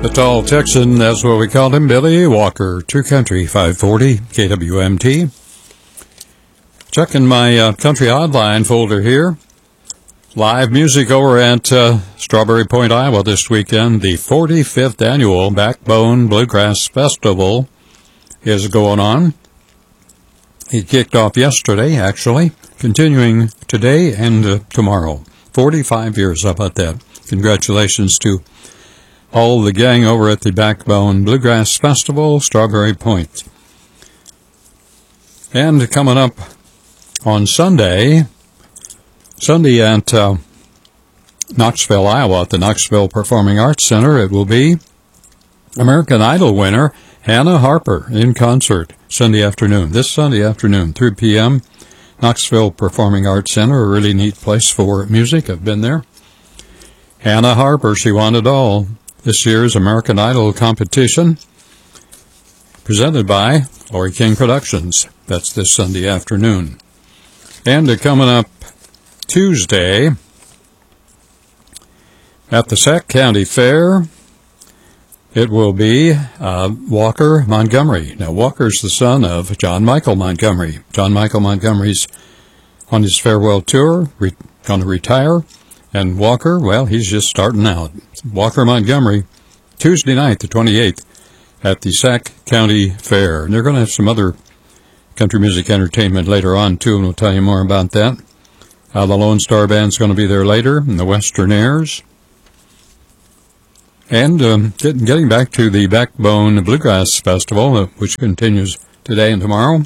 The tall Texan, that's what we called him, Billy Walker. True Country 540 KWMT. Checking my Country Hotline folder here. Live music over at Strawberry Point, Iowa this weekend. The 45th annual Backbone Bluegrass Festival is going on. It kicked off yesterday, actually, continuing today and tomorrow. 45 years, how about that? Congratulations to all the gang over at the Backbone Bluegrass Festival, Strawberry Point. And coming up on Sunday at Knoxville, Iowa, at the Knoxville Performing Arts Center, it will be American Idol winner Hannah Harper in concert this Sunday afternoon, 3 p.m., Knoxville Performing Arts Center, a really neat place for music. I've been there. Hannah Harper, she won it all. This year's American Idol competition, presented by Lori King Productions. That's this Sunday afternoon. And coming up Tuesday at the Sac County Fair, it will be Walker Montgomery. Now, Walker's the son of John Michael Montgomery. John Michael Montgomery's on his farewell tour, going to retire. And Walker, well, he's just starting out. Walker Montgomery, Tuesday night, the 28th, at the Sac County Fair. And they're going to have some other country music entertainment later on, too, and we'll tell you more about that. The Lone Star Band's going to be there later, and the Western Airs. And getting back to the Backbone Bluegrass Festival, which continues today and tomorrow.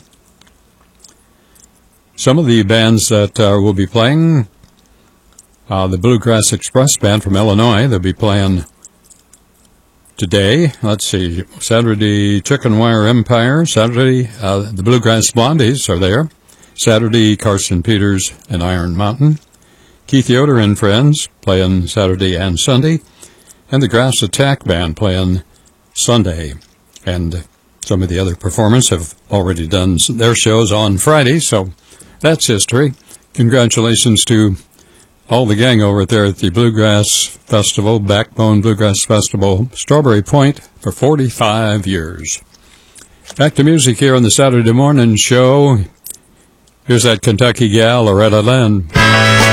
Some of the bands that will be playing, the Bluegrass Express Band from Illinois, they'll be playing today. Let's see, Saturday Chicken Wire Empire, Saturday the Bluegrass Blondies are there. Saturday Carson Peters and Iron Mountain. Keith Yoder and Friends playing Saturday and Sunday. And the Grass Attack Band playing Sunday. And some of the other performers have already done their shows on Friday, so that's history. Congratulations to all the gang over there at the Bluegrass Festival, Backbone Bluegrass Festival, Strawberry Point, for 45 years. Back to music here on the Saturday morning show. Here's that Kentucky gal, Loretta Lynn.